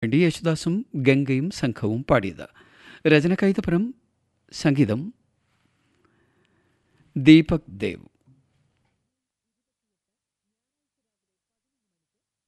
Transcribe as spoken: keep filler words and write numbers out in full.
വേണ്ടി യേശുദാസും ഗംഗയും സംഘവും പാടിയത്. രചന കൈതപ്പുറം, സംഗീതം ദീപക് ദേവ്.